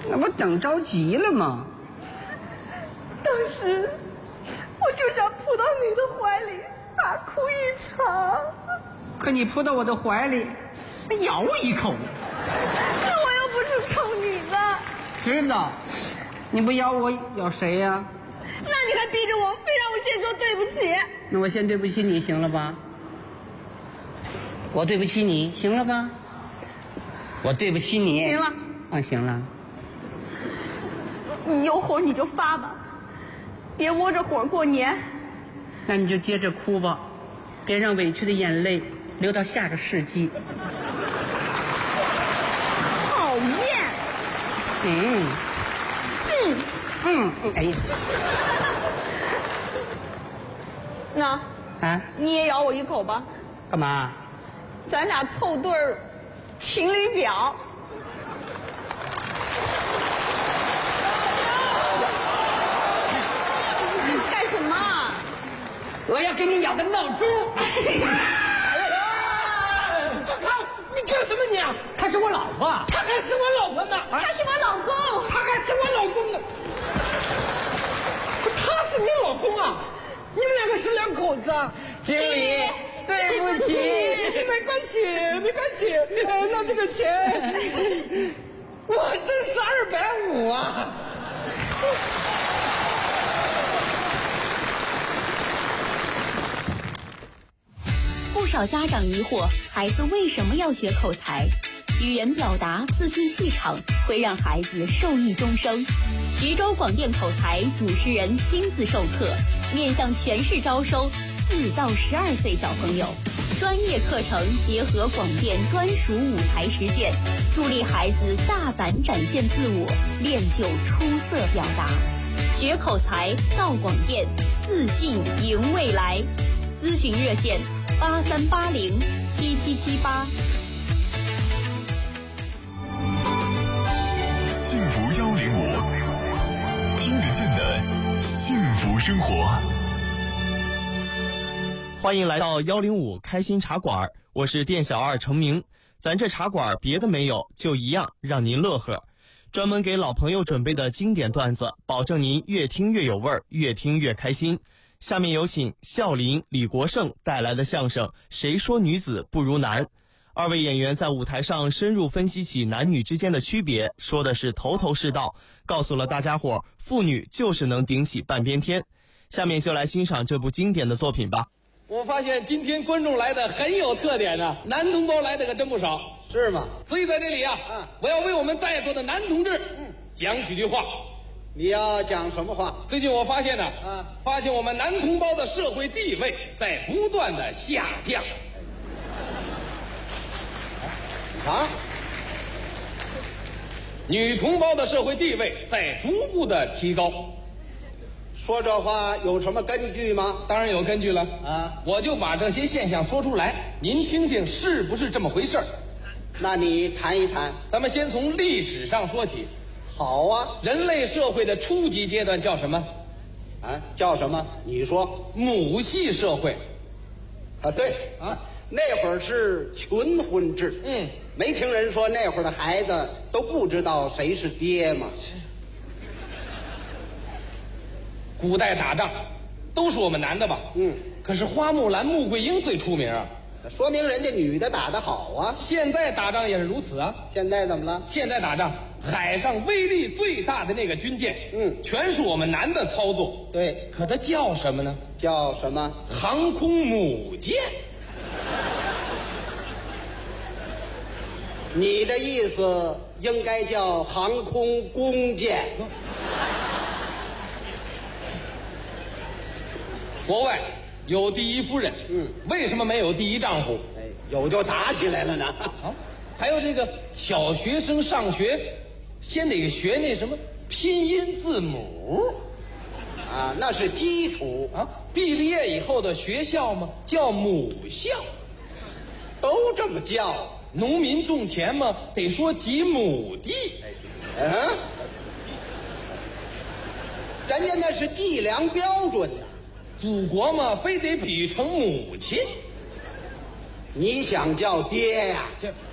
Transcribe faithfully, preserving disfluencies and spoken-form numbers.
那不等着急了吗？ 当时我就想扑到你的怀里大哭一场。 可你扑到我的怀里，咬我一口。 那我又不是宠你的。 知道，你不咬我，咬谁呀？ 那你还逼着我，非让我先说对不起。 那我先对不起你，行了吧？我对不起你，行了吧？我对不起你。 行了。 啊，行了。 你有火你就发吧，别窝着火过年。 那你就接着哭吧，别让委屈的眼泪流到下个世纪。 讨厌。 嗯嗯嗯嗯，哎呀， 那啊， 你也咬我一口吧。 干嘛？ 咱俩凑对儿情侣表。干什么？ 我要给你养个闹钟。 这他，你干什么你啊？ 她是我老婆。 她还是我老婆呢。 他是我老公。 他还是我老公呢。他是你老公啊？你们两个是两口子啊？ 经理，对不起。 没关系，没关系。呃，那这个钱，我这是二百五啊。 不少家长疑惑，孩子为什么要学口才？语言表达、自信气场会让孩子受益终生。徐州广电口才主持人亲自授课，面向全市招收四到十二岁小朋友。专业课程结合广电专属舞台实践，助力孩子大胆展现自我，练就出色表达。学口才到广电，自信赢未来。咨询热线八三八零七七七八。 幸福幺零五，听得见的幸福生活。 欢迎来到幺零五开心茶馆，我是店小二程明。咱这茶馆别的没有，就一样让您乐呵。专门给老朋友准备的经典段子，保证您越听越有味儿，越听越开心。下面有请笑林、李国盛带来的相声《谁说女子不如男》。二位演员在舞台上深入分析起男女之间的区别，说的是头头是道，告诉了大家伙妇女就是能顶起半边天。下面就来欣赏这部经典的作品吧。 我发现今天观众来的很有特点呢、啊，男同胞来的可真不少， 是吗？ 所以在这里啊， 嗯， 我要为我们在座的男同志，嗯，讲几句话。 你要讲什么话？ 最近我发现呢， 啊， 发现我们男同胞的社会地位在不断的下降。 啊？ 女同胞的社会地位在逐步的提高。 说这话有什么根据吗？ 当然有根据了啊！ 我就把这些现象说出来，您听听是不是这么回事儿？ 那你谈一谈。 咱们先从历史上说起。 好啊。 人类社会的初级阶段叫什么？ 啊，叫什么？你说。 母系社会。 啊，对啊，那会儿是群婚制。 嗯， 没听人说那会儿的孩子都不知道谁是爹吗？ 古代打仗都是我们男的吧？ 嗯， 可是花木兰、穆桂英最出名啊， 说明人家女的打得好啊。 现在打仗也是如此啊。 现在怎么了？ 现在打仗，海上威力最大的那个军舰， 嗯， 全是我们男的操作。 对， 可它叫什么呢？ 叫什么？ 航空母舰。 你的意思应该叫航空公舰。 国外有第一夫人， 嗯， 为什么没有第一丈夫？ 哎，有就打起来了呢。 啊，还有这个小学生上学，先得学那什么拼音字母， 啊，那是基础啊。毕了业以后的学校嘛，叫母校， 都这么叫。 农民种田嘛，得说几亩地。 嗯，人家那是计量标准呢。 祖国嘛，非得比成母亲。 你想叫爹呀？ 这